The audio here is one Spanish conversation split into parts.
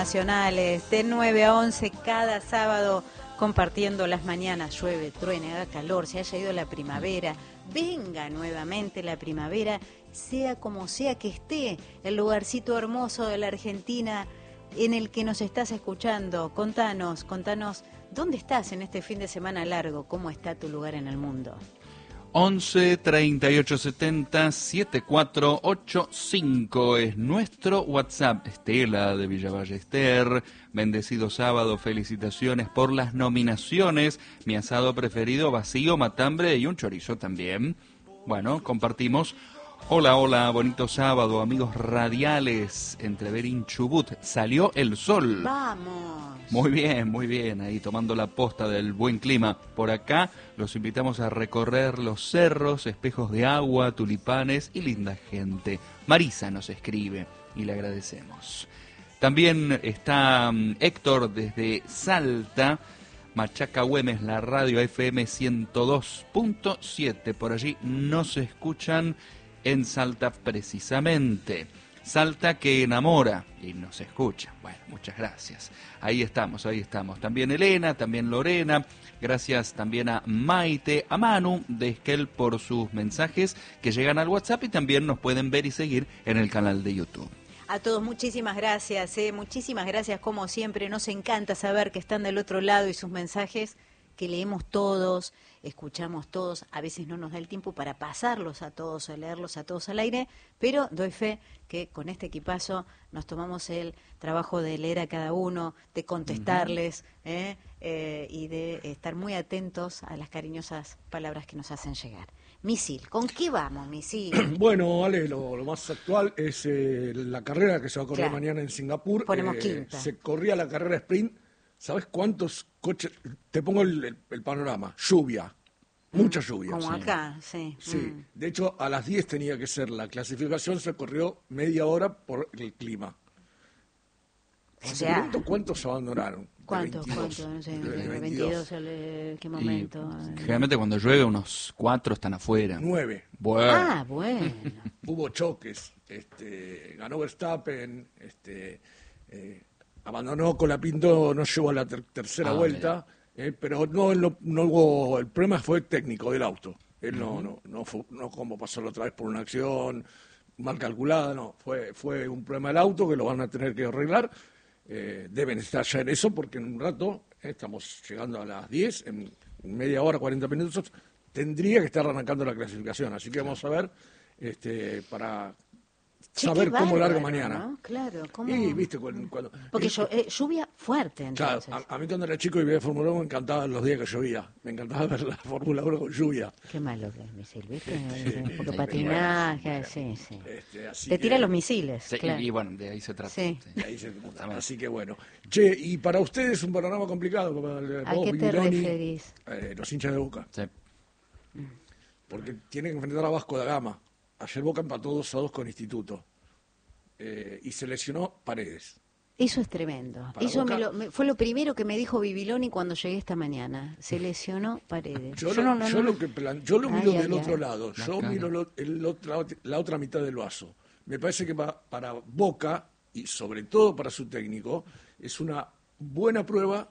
Nacionales de 9 a 11 cada sábado compartiendo las mañanas. Llueve, truene, haga calor, se haya ido la primavera, venga nuevamente la primavera, sea como sea que esté el lugarcito hermoso de la Argentina en el que nos estás escuchando. Contanos, ¿dónde estás en este fin de semana largo? ¿Cómo está tu lugar en el mundo? 11 38 70 7485 es nuestro WhatsApp. Estela de Villa Ballester, bendecido sábado, felicitaciones por las nominaciones. Mi asado preferido, vacío, matambre y un chorizo también. Bueno, compartimos. Hola, hola, bonito sábado, amigos radiales. Entre Berín, Chubut, salió el sol. ¡Vamos! Muy bien, ahí tomando la posta del buen clima. Por acá los invitamos a recorrer los cerros, espejos de agua, tulipanes y linda gente. Marisa nos escribe y le agradecemos. También está Héctor desde Salta, Machaca Güemes, la radio FM 102.7. Por allí nos escuchan en Salta precisamente. Salta que enamora y nos escucha. Bueno, muchas gracias. Ahí estamos. También Elena, también Lorena. Gracias también a Maite, a Manu de Esquel por sus mensajes que llegan al WhatsApp y también nos pueden ver y seguir en el canal de YouTube. A todos muchísimas gracias, muchísimas gracias como siempre. Nos encanta saber que están del otro lado y sus mensajes que leemos todos, escuchamos todos, a veces no nos da el tiempo para pasarlos a todos, a leerlos a todos al aire, pero doy fe que con este equipazo nos tomamos el trabajo de leer a cada uno, de contestarles y de estar muy atentos a las cariñosas palabras que nos hacen llegar. Misil, ¿con qué vamos, Misil? Bueno, Ale, lo más actual es la carrera que se va a correr mañana en Singapur. Ponemos quinta. Se corría la carrera sprint. ¿Sabes cuántos coches? Te pongo el panorama. Lluvia. Mucha lluvia. Como acá, sí. Sí. De hecho, a las 10 tenía que ser la clasificación. Se corrió media hora por el clima. O sea, pregunto cuántos abandonaron. ¿Cuántos? No sé, 22, ¿qué momento? Generalmente cuando llueve unos 4 están afuera. 9. Bueno. Hubo choques. Ganó Verstappen. Abandonó Colapinto, no llegó a la tercera vuelta, pero no hubo. El problema fue técnico del auto. Él no como pasó la otra vez por una acción mal calculada, no. Fue un problema del auto que lo van a tener que arreglar. Deben estar ya en eso porque en un rato, estamos llegando a las 10, en media hora, 40 minutos, tendría que estar arrancando la clasificación. Así que vamos a ver para saber cómo larga mañana. ¿No? Claro, ¿cómo? Y viste cuando porque lluvia fuerte, entonces. Claro, a mí cuando era chico y veía Fórmula 1 me encantaban los días que llovía. Me encantaba ver la Fórmula 1 con lluvia. Qué malo que es, Misil, ¿viste? Porque patinaje, sí. Así te tira los misiles. Sí, claro. Y bueno, de ahí se trata. Sí. De ahí se trata. Así que bueno. Che, y para ustedes un panorama complicado. Como el ¿A qué te referís? Los hinchas de Boca. Sí. Porque tienen que enfrentar a Vasco da Gama. Ayer Boca empató 2-2 con Instituto. Y se lesionó Paredes. Eso es tremendo. Eso fue lo primero que me dijo Bibiloni cuando llegué esta mañana. Se lesionó Paredes. Yo lo miro del otro lado. Yo miro la otra mitad del vaso. Me parece que para Boca, y sobre todo para su técnico, es una buena prueba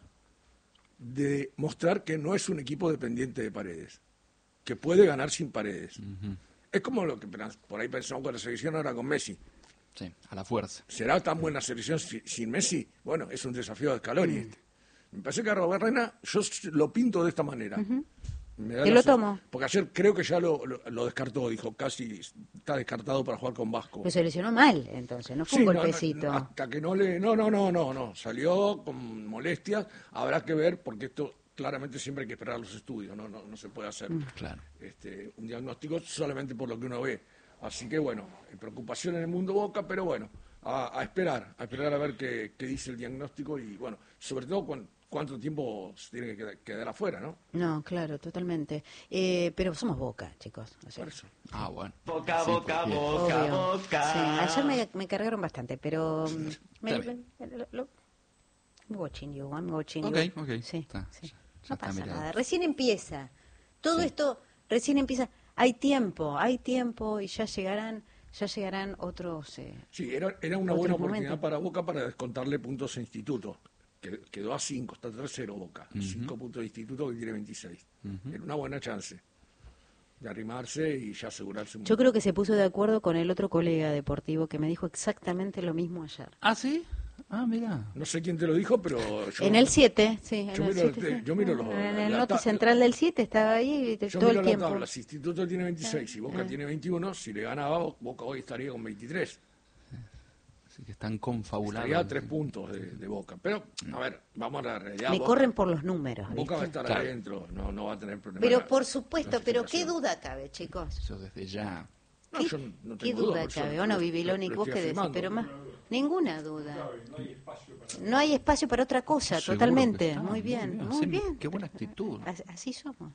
de mostrar que no es un equipo dependiente de Paredes. Que puede ganar sin Paredes. Es como lo que por ahí pensamos con la selección ahora con Messi. Sí, a la fuerza. ¿Será tan buena selección sin Messi? Bueno, es un desafío de Scaloni Me parece que a Robert Reina yo lo pinto de esta manera. Te lo tomo. Porque ayer creo que ya lo descartó, dijo, casi está descartado para jugar con Vasco. Pues se lesionó mal, entonces, no fue un golpecito. Hasta que no, salió con molestias. Habrá que ver, porque esto claramente siempre hay que esperar los estudios, no se puede hacer Claro. Un diagnóstico solamente por lo que uno ve. Así que bueno, preocupación en el mundo Boca, pero bueno, a esperar a ver qué dice el diagnóstico y bueno, sobre todo cuánto tiempo se tiene que quedar afuera, ¿no? No, claro, totalmente. Pero somos Boca, chicos. O sea, Por eso. Bueno. Boca. Sí, ayer me cargaron bastante, pero I'm watching you. Ok. Sí, Está, sí. ya No está pasa mirado. nada, recién empieza. Todo esto recién empieza. Hay tiempo y ya llegarán ya llegarán otros. Sí, era una otros buena oportunidad momentos. para Boca para descontarle puntos a Instituto. Que quedó a 5, está 3-0 Boca. 5 puntos de Instituto que tiene 26. Era una buena chance de arrimarse y ya asegurarse un Yo creo que se puso de acuerdo con el otro colega deportivo que me dijo exactamente lo mismo ayer. ¿Ah, sí? Ah, mira. No sé quién te lo dijo, pero yo... En el 7, sí. Yo miro los... En el noti central del 7 estaba ahí Yo todo miro el la tiempo. tabla, si Instituto tiene 26 y Boca tiene 21, si le ganaba, Boca hoy estaría con 23. Así que están confabulados. Estaría a 3 puntos de Boca. Pero, a ver, vamos a la realidad. Me Boca, corren por los números. Boca va a ¿viste? estar Claro. adentro, no va a tener problemas. Pero por supuesto, de pero qué clasificación. duda cabe, chicos. Eso desde ya. No, yo no ¿Qué tengo duda por eso cabe? ¿O no, lo- Bibilónico? lo ¿Vos estoy qué decís? afirmando. Pero más, ninguna duda. No hay espacio para otra cosa, Seguro totalmente. que está, Muy bien, muy muy bien. bien. Qué buena actitud. Así somos.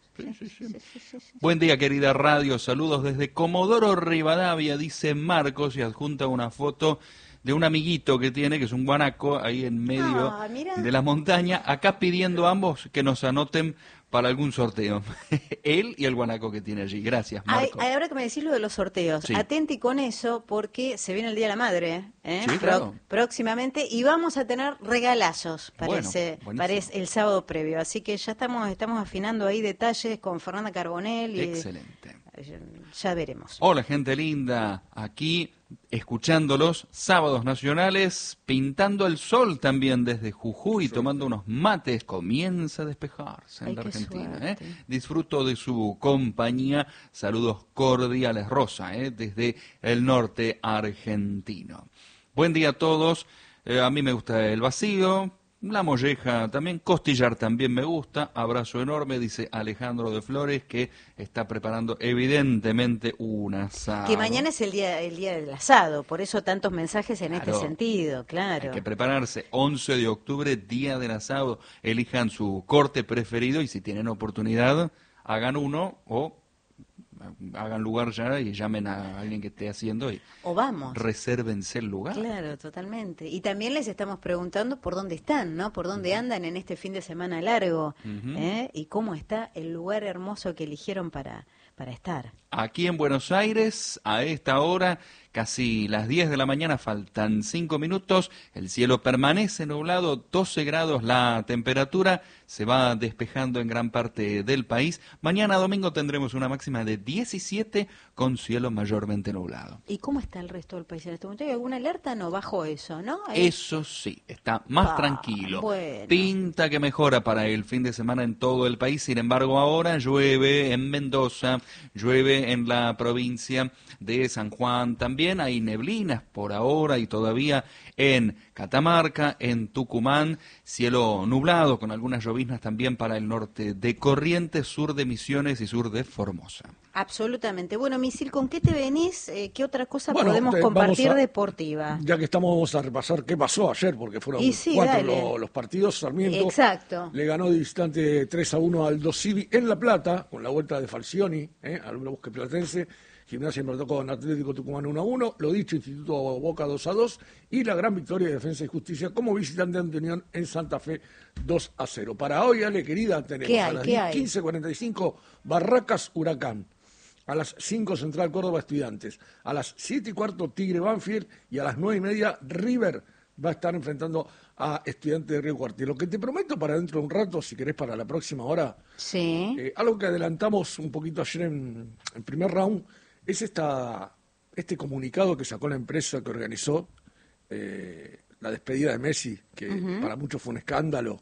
Sí. Buen día, querida radio. Saludos desde Comodoro Rivadavia, dice Marcos, y adjunta una foto de un amiguito que tiene, que es un guanaco, ahí en medio Ah, mirá. de la montaña, acá pidiendo a ambos que nos anoten para algún sorteo. Él y el guanaco que tiene allí. Gracias, Marcos. Ahora que me decís lo de los sorteos, Sí. atenti con eso porque se viene el Día de la Madre, Sí, claro. próximamente, y vamos a tener regalazos Bueno, para buenísimo. el sábado previo. Así que ya estamos afinando ahí detalles con Fernanda Carbonell y Excelente. ya veremos. Hola, gente linda. Aquí escuchándolos, sábados nacionales, pintando el sol también desde Jujuy, tomando unos mates. Comienza a despejarse en Ay, la qué Argentina. suerte. Disfruto de su compañía. Saludos cordiales, Rosa, desde el norte argentino. Buen día a todos. A mí me gusta el vacío. La molleja también, costillar también me gusta. Abrazo enorme, dice Alejandro de Flores, que está preparando evidentemente un asado. Que mañana es el día del asado, por eso tantos mensajes en Claro. este sentido, claro. Hay que prepararse. 11 de octubre, día del asado. Elijan su corte preferido y si tienen oportunidad, hagan uno o hagan lugar ya y llamen a alguien que esté haciendo y O vamos. resérvense el lugar. Claro, totalmente. Y también les estamos preguntando por dónde están, ¿no? Por dónde andan en este fin de semana largo, ¿eh? Y cómo está el lugar hermoso que eligieron para estar. Aquí en Buenos Aires, a esta hora, casi las 10 de la mañana, faltan 5 minutos, el cielo permanece nublado, 12 grados la temperatura, se va despejando en gran parte del país. Mañana domingo tendremos una máxima de 17 con cielo mayormente nublado. ¿Y cómo está el resto del país en este momento? ¿Hay alguna alerta? No, bajo eso, ¿no? Ahí- Eso sí, está más Ah, tranquilo. bueno. Pinta que mejora para el fin de semana en todo el país. Sin embargo, ahora llueve en Mendoza, llueve en la provincia de San Juan. También hay neblinas por ahora y todavía en Catamarca, en Tucumán. Cielo nublado con algunas lloviznas también para el norte de Corrientes, sur de Misiones y sur de Formosa. Absolutamente. Bueno, Misil, ¿con qué te venís? ¿Qué otra cosa Bueno, podemos vamos compartir a- deportiva? Ya que estamos, vamos a repasar qué pasó ayer, porque fueron Y sí, 4 dale. los partidos. Sarmiento Exacto. le ganó de distante 3-1 al Dos Civi en La Plata, con la vuelta de Falcioni, al Bosque Platense. Gimnasia empató con Atlético Tucumán 1-1, lo dicho, Instituto Boca 2-2, y la gran victoria de Defensa y Justicia como visitante ante Unión en Santa Fe 2-0. Para hoy, Ale, querida, tenemos ¿Qué a hay? las ¿Qué hay? 15:45 Barracas Huracán. A las 5 Central Córdoba Estudiantes. A las 7:15 Tigre Banfield. Y a las 9:30 River va a estar enfrentando a Estudiantes de Río Cuarto. Y lo que te prometo para dentro de un rato, si querés para la próxima hora, Sí. algo que adelantamos un poquito ayer en primer round, es este comunicado que sacó la empresa que organizó la despedida de Messi, que para muchos fue un escándalo.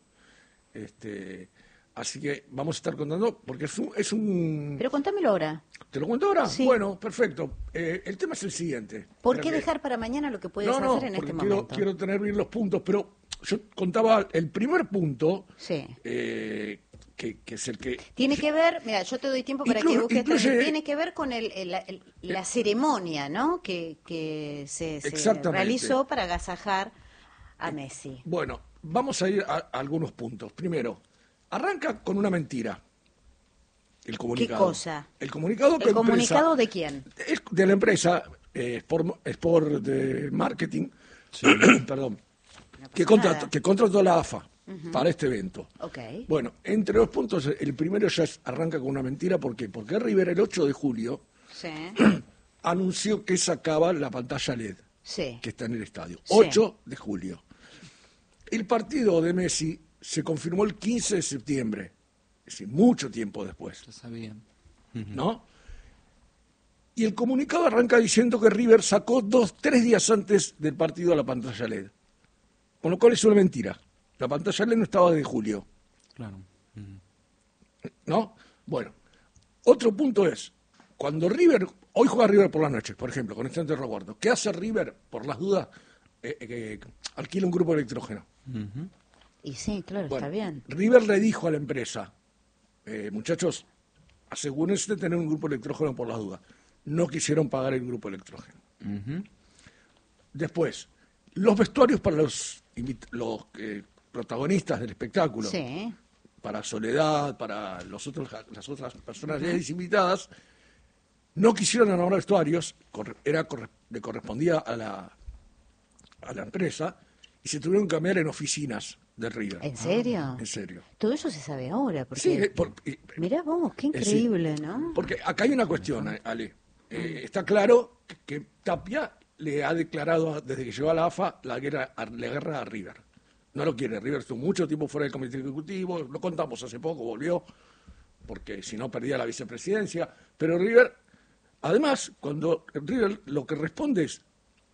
Así que vamos a estar contando, porque es un... Pero contámelo ahora. ¿Te lo cuento ahora? Sí. Bueno, perfecto. El tema es el siguiente. ¿Por Espera qué que- dejar para mañana lo que puedes No, hacer en porque este quiero, momento? quiero tener bien los puntos, pero yo contaba el primer punto, Sí. que es el que... Tiene que ver, mira, yo te doy tiempo para que busques, tiene que ver con la ceremonia, ¿no? Que se Exactamente. realizó para agasajar a Messi. Bueno, vamos a ir a algunos puntos. Primero, arranca con una mentira. El comunicado. cosa? El comunicado que ¿El comunicado de quién? Es de la empresa Sport de Marketing, perdón, No que pasa nada. contrató la AFA para este evento. Ok. Bueno, entre los puntos, el primero ya arranca con una mentira. ¿Por qué? Porque River el 8 de julio Sí. anunció que sacaba la pantalla LED, Sí. que está en el estadio. Sí. 8 de julio. El partido de Messi se confirmó el 15 de septiembre, es decir, mucho tiempo después, Ya sabían. ¿no? Y el comunicado arranca diciendo que River sacó 3 días antes del partido la pantalla LED. Con lo cual es una mentira. La pantalla LED no estaba desde julio, Claro. ¿no? Bueno, otro punto es, cuando River, hoy juega River por las noches, por ejemplo, con Estudiantes de Roguardo, ¿qué hace River, por las dudas? Alquila un grupo de electrógeno. Y sí, claro, Bueno, está bien. River le dijo a la empresa, muchachos, asegúrense de tener un grupo de electrógeno por las dudas. No quisieron pagar el grupo de electrógeno. Después, los vestuarios para los protagonistas del espectáculo, Sí. para Soledad, para las otras personalidades invitadas, no quisieron enamorar vestuarios, le correspondía a la empresa, y se tuvieron que cambiar en oficinas de River. ¿En serio? En serio. Todo eso se sabe ahora, porque... Sí, Mirá vos, qué es decir, increíble, ¿no? Porque acá hay una cuestión, Ale. Está claro que Tapia le ha declarado, desde que llegó a la AFA, la guerra a River. No lo quiere. River estuvo mucho tiempo fuera del comité ejecutivo, lo contamos hace poco, volvió, porque si no perdía la vicepresidencia. Pero River, además, cuando River lo que responde es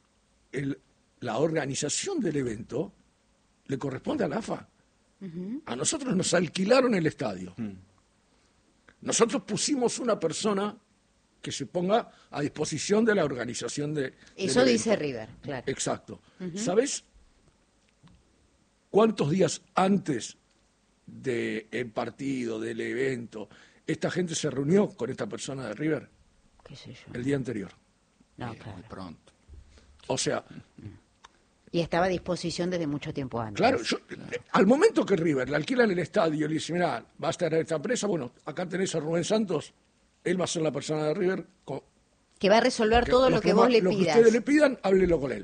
la organización del evento, le corresponde a la AFA. A nosotros nos alquilaron el estadio. Nosotros pusimos una persona que se ponga a disposición de la organización del Eso evento. dice River, claro. Exacto. ¿Sabes cuántos días antes del partido, del evento, esta gente se reunió con esta persona de River? ¿Qué sé yo? El día anterior. No, Muy claro. pronto. O sea, Y estaba a disposición desde mucho tiempo antes. claro, al momento que River le alquilan el estadio y le dice, mirá, va a estar esta empresa, bueno, acá tenés a Rubén Santos, él va a ser la persona de River. Que va a resolver todo lo que vos le Lo que pidas. ustedes le pidan, háblelo con él.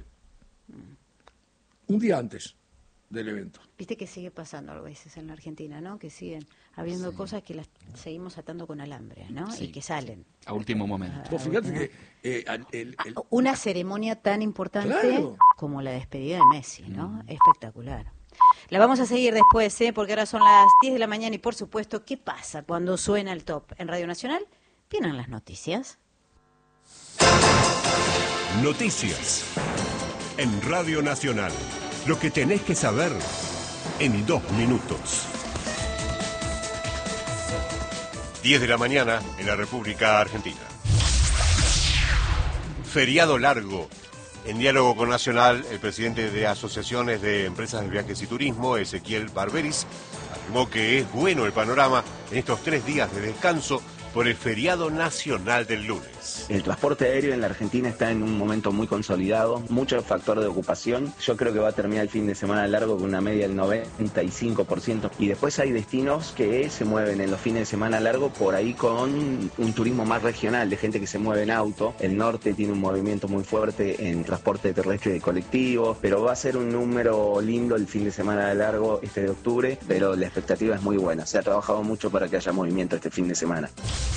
Un día antes del evento. Viste que sigue pasando a veces en la Argentina, ¿no? Que siguen habiendo cosas que las seguimos atando con alambre, ¿no? Sí, Y que salen. A último momento. Vos fíjate que Una ceremonia tan importante Claro. como la despedida de Messi, ¿no? Espectacular. La vamos a seguir después, ¿eh? Porque ahora son las 10 de la mañana y, por supuesto, ¿qué pasa cuando suena el top en Radio Nacional? Vienen las noticias. Noticias. En Radio Nacional. Lo que tenés que saber en 2 minutos. 10 de la mañana en la República Argentina. Feriado largo. En diálogo con Nacional, el presidente de Asociaciones de Empresas de Viajes y Turismo, Ezequiel Barberis, afirmó que es bueno el panorama en estos 3 días de descanso por el feriado nacional del lunes. El transporte aéreo en la Argentina está en un momento muy consolidado, mucho factor de ocupación. Yo creo que va a terminar el fin de semana largo con una media del 95%. Y después hay destinos que se mueven en los fines de semana largo por ahí con un turismo más regional, de gente que se mueve en auto. El norte tiene un movimiento muy fuerte en transporte terrestre de colectivos, pero va a ser un número lindo el fin de semana largo este de octubre, pero la expectativa es muy buena. Se ha trabajado mucho para que haya movimiento este fin de semana.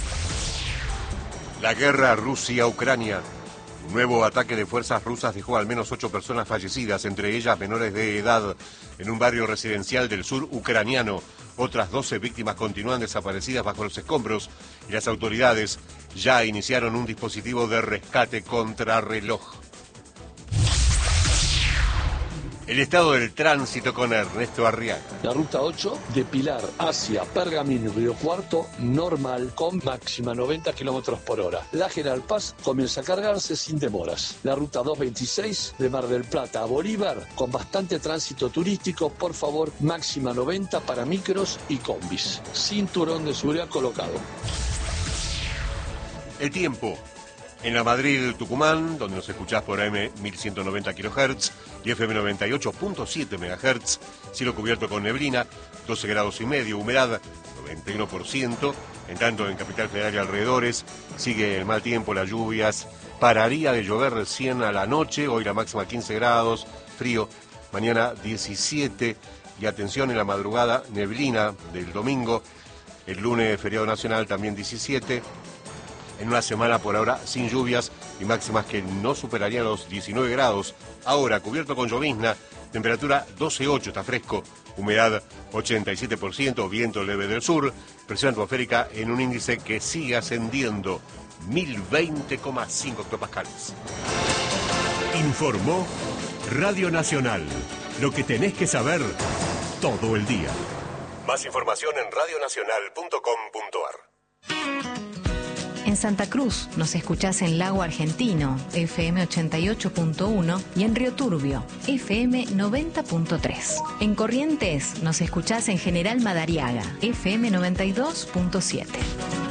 La guerra Rusia-Ucrania. Un nuevo ataque de fuerzas rusas dejó al menos 8 personas fallecidas, entre ellas menores de edad, en un barrio residencial del sur ucraniano. Otras 12 víctimas continúan desaparecidas bajo los escombros y las autoridades ya iniciaron un dispositivo de rescate contrarreloj. El estado del tránsito con Ernesto Arriaga. La ruta 8 de Pilar hacia Pergamino y Río Cuarto, normal, con máxima 90 kilómetros por hora. La General Paz comienza a cargarse sin demoras. La ruta 226 de Mar del Plata a Bolívar, con bastante tránsito turístico, por favor, máxima 90 para micros y combis. Cinturón de seguridad colocado. El tiempo. En la Madrid-Tucumán, donde nos escuchás por AM 1190 kHz y FM 98.7 MHz, cielo cubierto con neblina, 12 grados y medio, humedad 91%, en tanto en Capital Federal y alrededores sigue el mal tiempo, las lluvias, pararía de llover recién a la noche, hoy la máxima 15 grados, frío, mañana 17, y atención en la madrugada, neblina del domingo, el lunes feriado nacional también 17, en una semana por ahora sin lluvias, y máximas que no superarían los 19 grados. Ahora, cubierto con llovizna, temperatura 12,8, está fresco, humedad 87%, viento leve del sur, presión atmosférica en un índice que sigue ascendiendo, 1020,5 hectopascales. Informó Radio Nacional. Lo que tenés que saber todo el día. Más información en radionacional.com.ar. En Santa Cruz nos escuchás en Lago Argentino, FM 88.1, y en Río Turbio, FM 90.3. En Corrientes nos escuchás en General Madariaga, FM 92.7.